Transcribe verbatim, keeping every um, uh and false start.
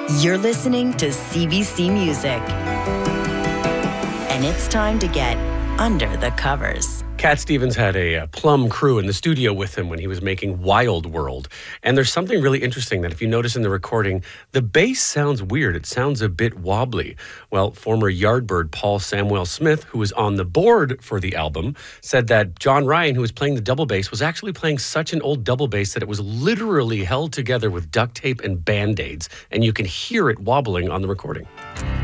You're listening to C B C Music. And it's time to get under the covers. Cat Stevens had a, a Plum crew in the studio with him when he was making Wild World. And there's something really interesting that if you notice in the recording, the bass sounds weird. It sounds a bit wobbly. Well, former Yardbird Paul Samuel Smith, who was on the board for the album, said that John Ryan, who was playing the double bass, was actually playing such an old double bass that it was literally held together with duct tape and Band-Aids. And you can hear it wobbling on the recording.